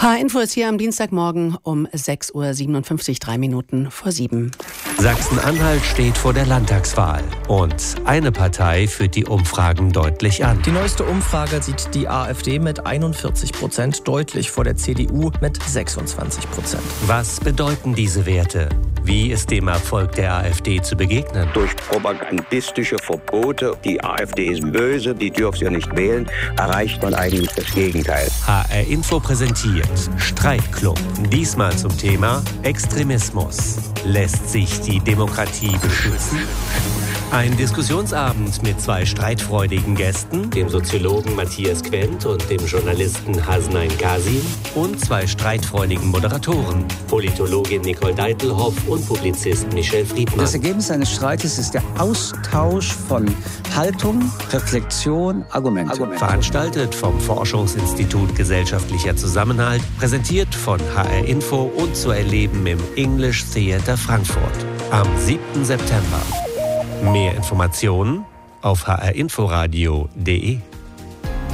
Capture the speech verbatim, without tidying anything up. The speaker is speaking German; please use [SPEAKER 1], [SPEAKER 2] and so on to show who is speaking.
[SPEAKER 1] H R-Info ist hier am Dienstagmorgen um sechs Uhr siebenundfünfzig, drei Minuten vor sieben.
[SPEAKER 2] Sachsen-Anhalt steht vor der Landtagswahl und eine Partei führt die Umfragen deutlich an.
[SPEAKER 3] Die neueste Umfrage sieht die AfD mit einundvierzig Prozent deutlich vor der C D U mit sechsundzwanzig Prozent.
[SPEAKER 2] Was bedeuten diese Werte? Wie ist dem Erfolg der AfD zu begegnen?
[SPEAKER 4] Durch propagandistische Verbote, die AfD ist böse, die dürfen sie nicht wählen, erreicht man eigentlich das Gegenteil.
[SPEAKER 2] H R-Info präsentiert Streitclub. Diesmal zum Thema Extremismus. Lässt sich die Demokratie beschützen? Ein Diskussionsabend mit zwei streitfreudigen Gästen, dem Soziologen Matthias Quent und dem Journalisten Hasnain Kasim, und zwei streitfreudigen Moderatoren, Politologin Nicole Deitelhoff und Publizist Michel Friedmann.
[SPEAKER 5] Das Ergebnis eines Streites ist der Austausch von Haltung, Reflexion, Argumente. Argumente.
[SPEAKER 2] Veranstaltet vom Forschungsinstitut Gesellschaftlicher Zusammenhalt, präsentiert von H R-Info und zu erleben im English Theater Frankfurt am siebten September. Mehr Informationen auf h r inforadio punkt de.